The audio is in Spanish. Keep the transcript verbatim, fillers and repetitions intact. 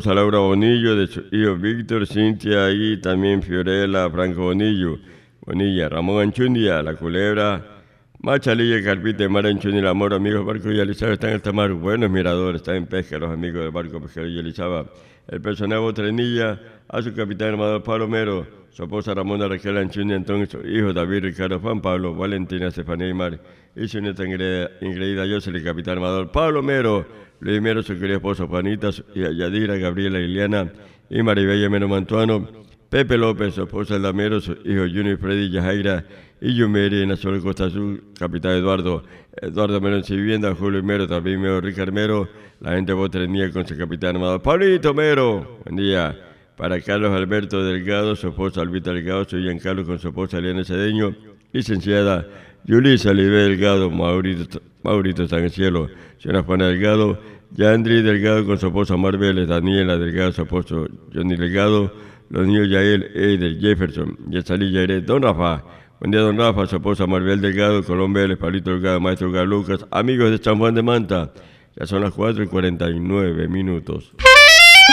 esposa Laura Bonillo, de su hijo Víctor, Cintia y también Fiorella, Franco Bonillo, Bonilla, Ramón Anchundia, La Culebra, Machalilla, Carpita, Mar Anchundia, El Amor, amigos del barco y Elizabeth están en alta mar, buenos miradores, están en pesca los amigos del barco pesquero y Elizabeth. El personal Botrenilla, a su capitán Amador Pablo Mero, su esposa Ramona Raquel Anchundia, Antón, su hijo David Ricardo Juan Pablo, Valentina Estefanía y Mar, y su nieta Ingrid Jocelyn, capitán Amador Pablo Mero, Luis Mero, su querido esposo Juanita, y Yadira, Gabriela, Liliana y Maribella Mero Mantuano, Pepe López, su esposa Elda Mero, su hijo Junior Freddy, Yajaira y Yumeri, en la zona de Costa Azul, capitán Eduardo, Eduardo Mero en su vivienda, Julio Mero, también Mero, Ricardo Mero, la gente de Botrenía con su capitán Amador Pablito Mero, buen día. Para Carlos Alberto Delgado, su esposa Albita Delgado, su Giancarlo con su esposa Eliana Cedeño, licenciada Yulisa Libe Delgado, Maurito, Maurito está en el cielo, señora Juana Delgado, Yandri Delgado con su esposa Marbeles, Daniela Delgado, su esposo Johnny Delgado, los niños Yael, Eider, Jefferson, Yesalí Yairé, Don Rafa, buen día Don Rafa, su esposa Marbel Delgado, Colón Vélez, Pablito Delgado, Maestro Lugar Lucas, amigos de San Juan de Manta, ya son las cuatro y cuarenta y nueve minutos.